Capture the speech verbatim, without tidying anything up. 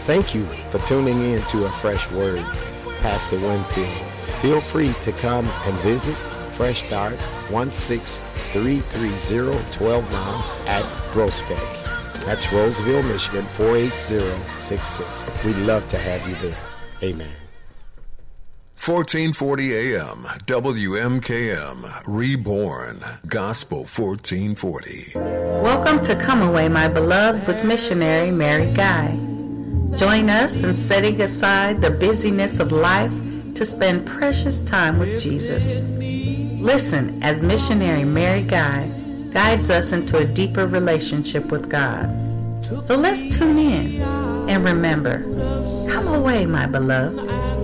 Thank you for tuning in to A Fresh Word. Pastor Winfield. Feel free to come and visit Fresh Start one six three three zero one two Mile at Groesbeck. That's Roseville, Michigan four eight zero six six. We'd love to have you there. Amen. fourteen forty A M, W M K M, Reborn, Gospel fourteen forty. Welcome to Come Away, My Beloved, with missionary Mary Guy. Join us in setting aside the busyness of life to spend precious time with Jesus. Listen as missionary Mary Guy guides us into a deeper relationship with God. So let's tune in and remember, come away, my beloved.